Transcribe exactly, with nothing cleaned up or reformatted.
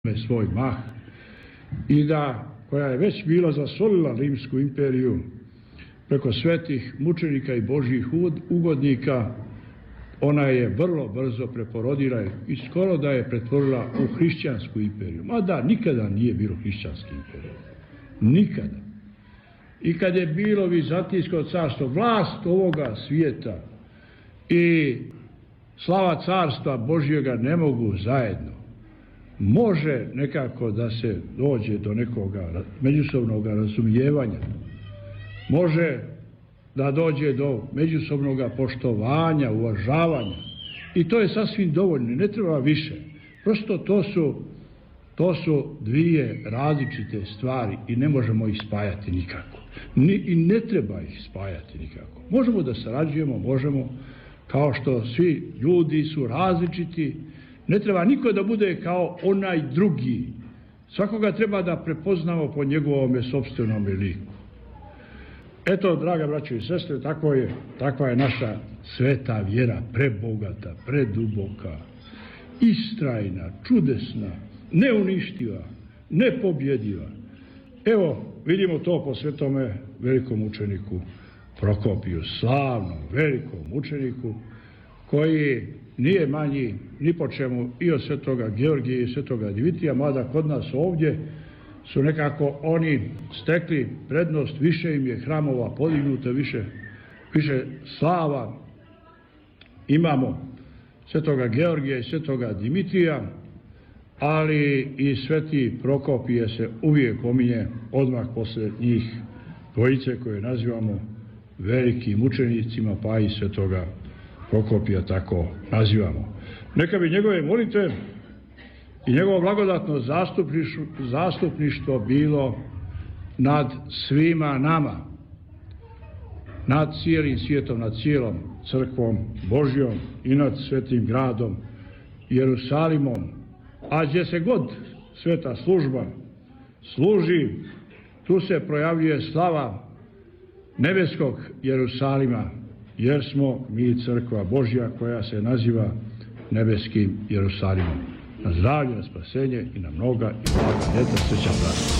svoj mah i da, koja je već bila zasolila Rimsku imperiju preko svetih mučenika i božjih ugodnika, ona je vrlo brzo preporodila i skoro da je pretvorila u hrišćansku imperiju. Mada nikada nije bilo hrišćanski imperiju. Nikada. I kad je bilo Vizantijsko carstvo, vlast ovoga svijeta i slava carstva Božjega ne mogu zajedno. Može nekako da se dođe do nekoga međusobnog razumijevanja. Može da dođe do međusobnog poštovanja, uvažavanja. I to je sasvim dovoljno, ne treba više. Prosto to su, to su dvije različite stvari i ne možemo ih spajati nikako. Ni, I ne treba ih spajati nikako. Možemo da sarađujemo, možemo, kao što svi ljudi su različiti. Ne treba niko da bude kao onaj drugi. Svakoga treba da prepoznamo po njegovome sopstvenom liku. Eto, draga braćo i sestre, tako je, takva je naša sveta vjera, prebogata, preduboka, istrajna, čudesna, neuništiva, nepobjediva. Evo, vidimo to po svetome velikom učeniku Prokopiju, slavnom, velikom učeniku, koji nije manji ni po čemu i od svetoga Georgija i svetoga Dimitija, mada kod nas ovdje su nekako oni stekli prednost, više im je hramova podignuto, više, više slava. Imamo svetoga Georgija i svetoga Dimitrija, ali i sveti Prokopije se uvijek pominje odmah posle njih dvojice koje nazivamo velikim učenicima, pa i svetoga Prokopija tako nazivamo. Neka bi njegove molitve i njegovo blagodatno zastupništvo bilo nad svima nama, nad cijelim svijetom, nad cijelom crkvom Božjom i nad svetim gradom Jerusalimom, a gdje se god sveta služba služi, tu se projavljuje slava nebeskog Jerusalima, jer smo mi crkva Božja koja se naziva nebeskim Jerusalimom. Na zdravlje, na spasenje i na mnoga i blaga ljeta, srećan praznik.